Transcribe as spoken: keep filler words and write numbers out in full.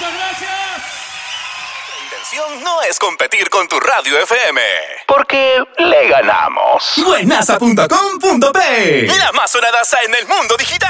Muchas gracias. La intención no es competir con tu radio F M, porque le ganamos. Buenaza punto com punto pe, la más sonadaza en el mundo digital.